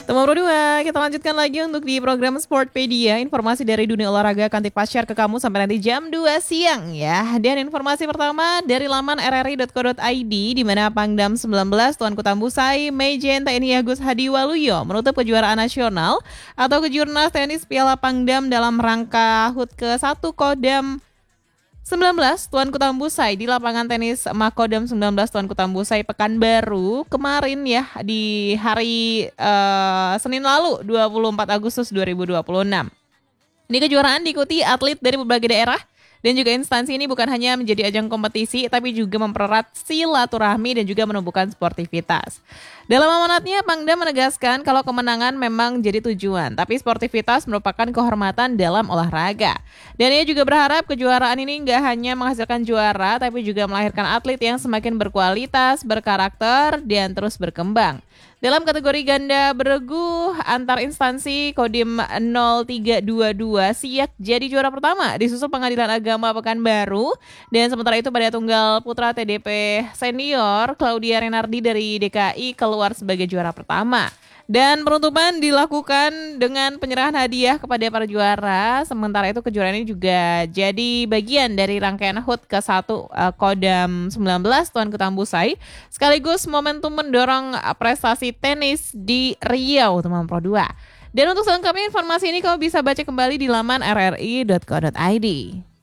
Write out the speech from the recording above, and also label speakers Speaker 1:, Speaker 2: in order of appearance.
Speaker 1: Teman Pro 2, kita lanjutkan lagi untuk di program Sportpedia. Informasi dari dunia olahraga akan share ke kamu sampai nanti jam 2 siang ya. Dan informasi pertama dari laman rri.co.id di mana Pangdam 19 Tuan Kutambusai Majen TNI Agus Hadi Waluyo menutup kejuaraan nasional atau kejurnas tenis Piala Pangdam dalam rangka HUT ke-1 Kodam 19 Tuan Kutambusai di lapangan tenis Makodam 19 Tuan Kutambusai Pekanbaru kemarin ya di hari Senin lalu 24 Agustus 2026. Ini kejuaraan diikuti atlet dari berbagai daerah dan juga instansi ini bukan hanya menjadi ajang kompetisi tapi juga mempererat silaturahmi dan juga menumbuhkan sportivitas. Dalam amanatnya, Pangdam menegaskan kalau kemenangan memang jadi tujuan, tapi sportivitas merupakan kehormatan dalam olahraga. Dan ia juga berharap kejuaraan ini nggak hanya menghasilkan juara, tapi juga melahirkan atlet yang semakin berkualitas, berkarakter, dan terus berkembang. Dalam kategori ganda beregu antar instansi Kodim 0322 Siak jadi juara pertama disusul Pengadilan Agama Pekanbaru, dan sementara itu pada tunggal putra TDP senior Claudia Renardi dari DKI keluar sebagai juara pertama. Dan penutupan dilakukan dengan penyerahan hadiah kepada para juara. Sementara itu kejuaraan ini juga jadi bagian dari rangkaian HUT ke-1 Kodam 19 Tuan Kutambusai. Sekaligus momentum mendorong prestasi tenis di Riau, teman Pro 2. Dan untuk selengkapnya informasi ini kamu bisa baca kembali di laman rri.co.id.